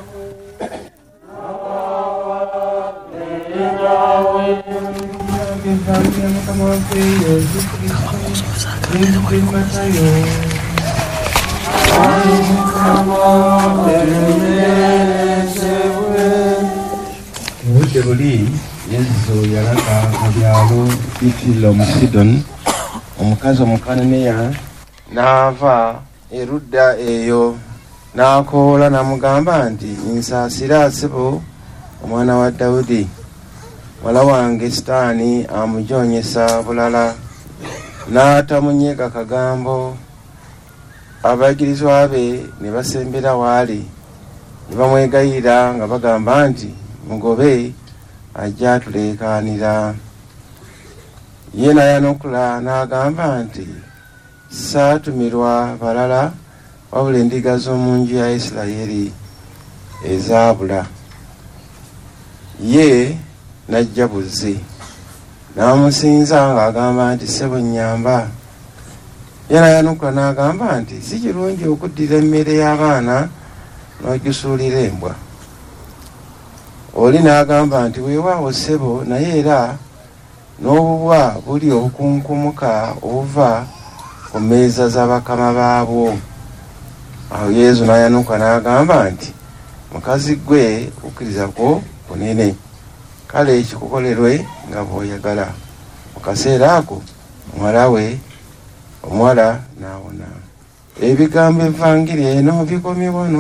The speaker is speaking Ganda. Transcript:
Obudde buli Yesu yalaga mu byalo bitilo mu Sidoni, omukazi Omukananeya n'ava erudda eyo n'akoola n'amugamba nti nsaasira ssebo omwana wa Dawudi, wala wange Sitaani amujoonyesa bulala. N'atamunyeega kagambo. Abayigirizwa be ne basembera waali ne bamwegayirira nga bagamba nti mugobe ajja atuleekaanira. Ye n'ayanukula n'agamba nti saatumirwa balala wabula endiga z'omu nju ya Isirayiri ezaabula. Ye n'ajja buzzi n'amusinza ng'agamba nti ssebo nnyamba. Ye n'ayanukula n'agamba nti si kirungi okuddira emmere y'abaana n'ogisuulira embwa. Oli n'agamba nti weewaawo ssebo, naye era n'obubwa buli obukunkumuka obuva ku mmeeza z'abakama baabwo. Awo Yesu n'ayanukula n'agamba nti mukazi gwe okukkiriza kwo kunene, kale kikukolerwe nga bw'oyagala. Mu kaseera ako omuwala n'awona. Ebigambo evangiri eno bikomye wano.